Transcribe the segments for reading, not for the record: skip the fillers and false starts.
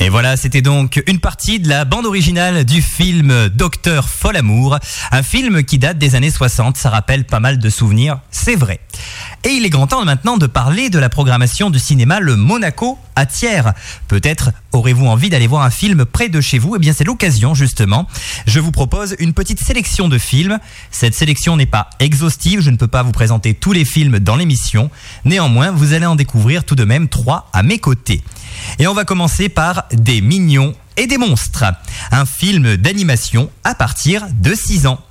Et voilà, c'était donc une partie de la bande originale du film Docteur Folamour, un film qui date des années 60, ça rappelle pas mal de souvenirs, c'est vrai. Et il est grand temps maintenant de parler de la programmation du cinéma Le Monaco à Thiers. Peut-être aurez-vous envie d'aller voir un film près de chez vous, eh bien c'est l'occasion justement. Je vous propose une petite sélection de films. Cette sélection n'est pas exhaustive, je ne peux pas vous présenter tous les films dans l'émission. Néanmoins, vous allez en découvrir tout de même 3 à mes côtés. Et on va commencer par Des mignons et des monstres, un film d'animation à partir de 6 ans.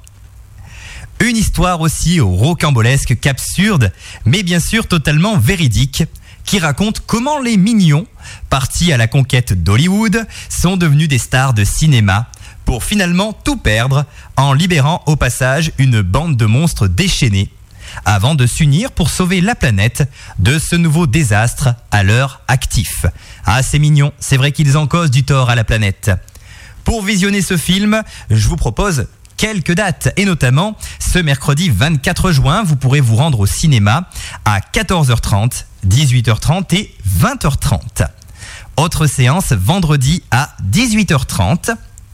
Une histoire aussi rocambolesque qu'absurde, mais bien sûr totalement véridique, qui raconte comment les mignons, partis à la conquête d'Hollywood, sont devenus des stars de cinéma pour finalement tout perdre en libérant au passage une bande de monstres déchaînés, avant de s'unir pour sauver la planète de ce nouveau désastre à leur actif. Ah, c'est mignon, c'est vrai qu'ils en causent du tort à la planète. Pour visionner ce film, je vous propose quelques dates, et notamment ce mercredi 24 juin, vous pourrez vous rendre au cinéma à 14h30, 18h30 et 20h30. Autre séance vendredi à 18h30,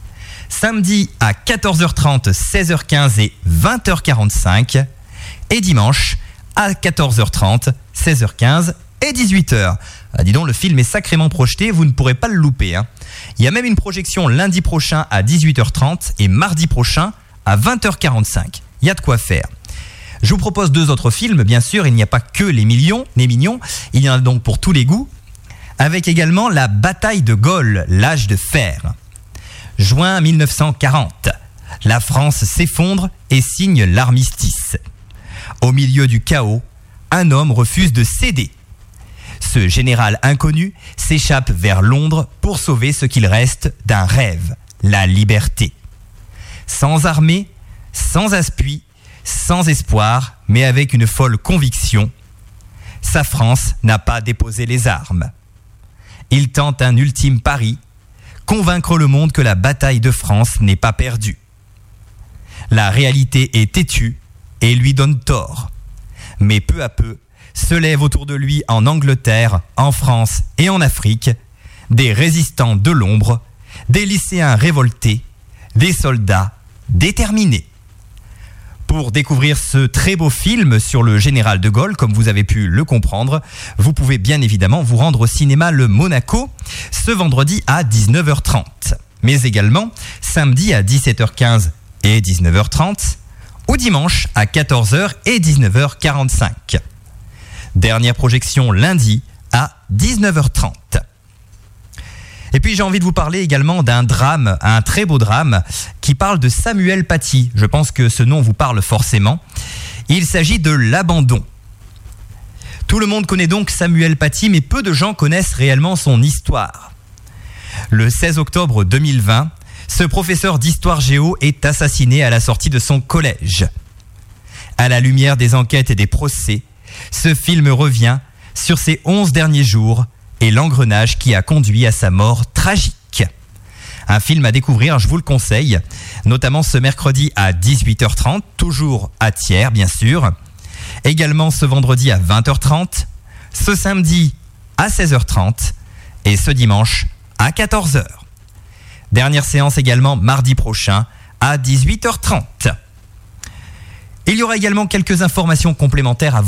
samedi à 14h30, 16h15 et 20h45, et dimanche à 14h30, 16h15 et 18h. Ah, dis donc, le film est sacrément projeté, vous ne pourrez pas le louper. Il y a même une projection lundi prochain à 18h30 et mardi prochain à 20h45. Il y a de quoi faire. Je vous propose 2 autres films, bien sûr, il n'y a pas que les mignons, il y en a donc pour tous les goûts, avec également La bataille de Gaulle, l'âge de fer. Juin 1940, la France s'effondre et signe l'armistice. Au milieu du chaos, un homme refuse de céder. Ce général inconnu s'échappe vers Londres pour sauver ce qu'il reste d'un rêve, la liberté. Sans armée, sans appui, sans espoir, mais avec une folle conviction, sa France n'a pas déposé les armes. Il tente un ultime pari, convaincre le monde que la bataille de France n'est pas perdue. La réalité est têtue et lui donne tort. Mais peu à peu, se lèvent autour de lui en Angleterre, en France et en Afrique, des résistants de l'ombre, des lycéens révoltés, des soldats déterminés. Pour découvrir ce très beau film sur le général de Gaulle, comme vous avez pu le comprendre, vous pouvez bien évidemment vous rendre au cinéma Le Monaco ce vendredi à 19h30, mais également samedi à 17h15 et 19h30, ou dimanche à 14h et 19h45. Dernière projection lundi à 19h30. Et puis j'ai envie de vous parler également d'un drame, un très beau drame, qui parle de Samuel Paty. Je pense que ce nom vous parle forcément. Il s'agit de l'abandon. Tout le monde connaît donc Samuel Paty, mais peu de gens connaissent réellement son histoire. Le 16 octobre 2020, ce professeur d'histoire géo est assassiné à la sortie de son collège. À la lumière des enquêtes et des procès, ce film revient sur ses 11 derniers jours et l'engrenage qui a conduit à sa mort tragique. Un film à découvrir, je vous le conseille, notamment ce mercredi à 18h30, toujours à Thiers bien sûr, également ce vendredi à 20h30, ce samedi à 16h30 et ce dimanche à 14h. Dernière séance également mardi prochain à 18h30. Il y aura également quelques informations complémentaires à vous.